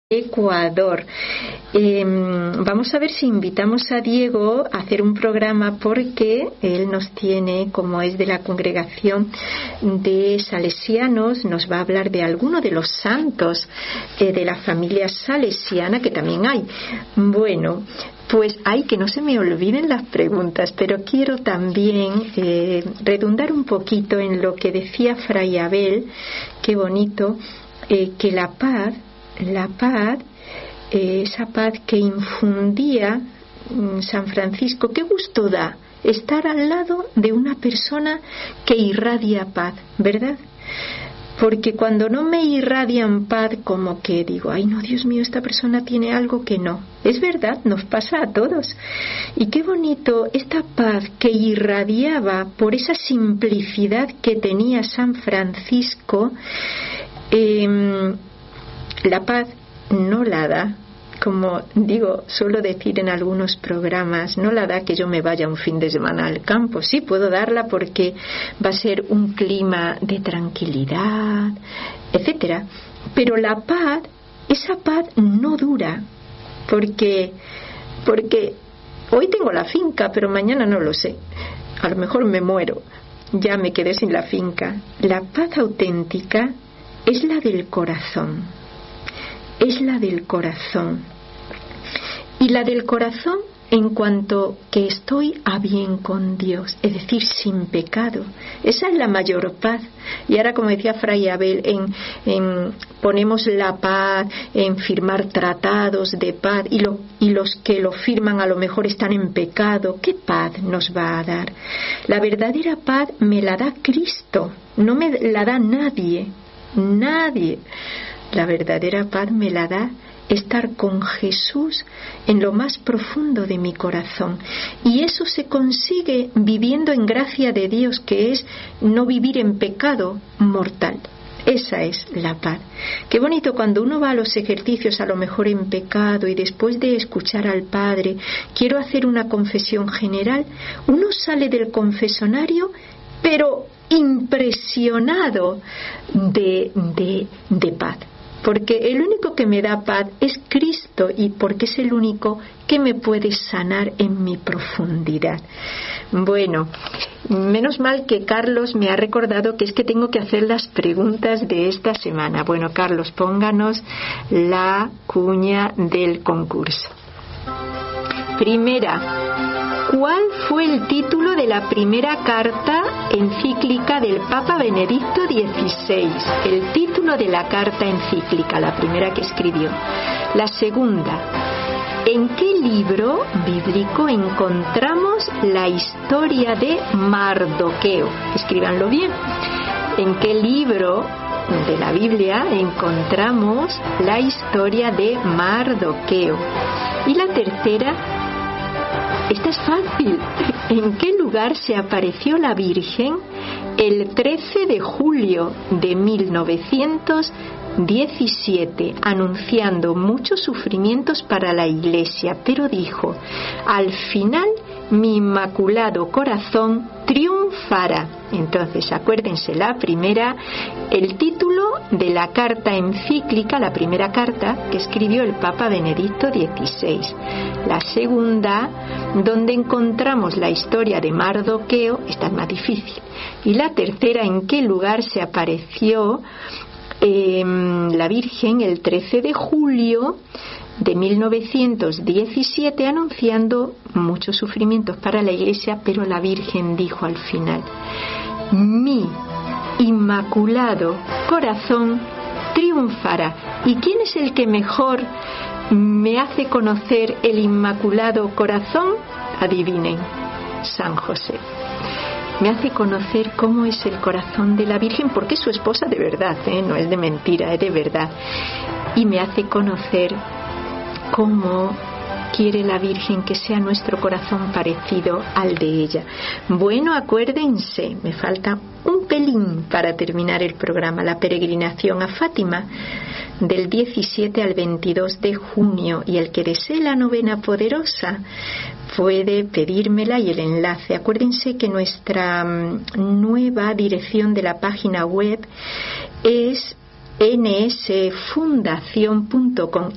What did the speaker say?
Ecuador. Vamos a ver si invitamos a Diego a hacer un programa, porque él nos tiene, como es de la congregación de salesianos, nos va a hablar de alguno de los santos de la familia salesiana, que también hay. Bueno, pues que no se me olviden las preguntas, pero quiero también redundar un poquito en lo que decía Fray Abel. Qué bonito, que la paz, esa paz que infundía San Francisco, qué gusto da estar al lado de una persona que irradia paz, ¿verdad? Porque cuando no me irradian paz, como que digo, ay no, Dios mío, esta persona tiene algo que no. Es verdad, nos pasa a todos. Y qué bonito esta paz que irradiaba por esa simplicidad que tenía San Francisco. La paz no la da, como digo, suelo decir en algunos programas, no la da que yo me vaya un fin de semana al campo. Sí, puedo darla porque va a ser un clima de tranquilidad, etcétera. Pero la paz, esa paz no dura, porque hoy tengo la finca, pero mañana no lo sé. A lo mejor me muero, ya me quedé sin la finca. La paz auténtica es la del corazón. Es la del corazón. Y la del corazón en cuanto que estoy a bien con Dios, es decir, sin pecado. Esa es la mayor paz. Y ahora, como decía Fray Abel, ponemos la paz en firmar tratados de paz, y los que lo firman a lo mejor están en pecado. ¿Qué paz nos va a dar? La verdadera paz me la da Cristo, no me la da nadie. La verdadera paz me la da estar con Jesús en lo más profundo de mi corazón, y eso se consigue viviendo en gracia de Dios, que es no vivir en pecado mortal. Esa es la paz. Qué bonito cuando uno va a los ejercicios, a lo mejor en pecado, y después de escuchar al Padre, quiero hacer una confesión general, uno sale del confesionario pero impresionado de paz, porque el único que me da paz es Cristo, y porque es el único que me puede sanar en mi profundidad. Bueno, menos mal que Carlos me ha recordado que es que tengo que hacer las preguntas de esta semana. Bueno, Carlos, pónganos la cuña del concurso. Primera, ¿cuál fue el título de la primera carta encíclica del Papa Benedicto XVI? El título de la carta encíclica, la primera que escribió. La segunda, ¿en qué libro bíblico encontramos la historia de Mardoqueo? Escríbanlo bien. ¿En qué libro de la Biblia encontramos la historia de Mardoqueo? Y la tercera, esta es fácil. ¿En qué lugar se apareció la Virgen el 13 de julio de 1917, anunciando muchos sufrimientos para la Iglesia? Pero dijo, al final mi inmaculado corazón triunfará. Entonces, acuérdense, la primera, el título de la carta encíclica, la primera carta que escribió el Papa Benedicto XVI. La segunda, donde encontramos la historia de Mardoqueo, esta es más difícil. Y la tercera, ¿en qué lugar se apareció la Virgen el 13 de julio de 1917, anunciando muchos sufrimientos para la Iglesia? Pero la Virgen dijo al final, mi inmaculado corazón triunfará. ¿Y quién es el que mejor me hace conocer el inmaculado corazón? Adivinen, San José. Me hace conocer cómo es el corazón de la Virgen, porque es su esposa de verdad, no es de mentira, es de verdad. Y me hace conocer cómo quiere la Virgen que sea nuestro corazón parecido al de ella. Bueno, acuérdense, me falta un pelín para terminar el programa, la peregrinación a Fátima del 17 al 22 de junio, y el que desee la novena poderosa puede pedírmela y el enlace. Acuérdense que nuestra nueva dirección de la página web es nsfundacion.com,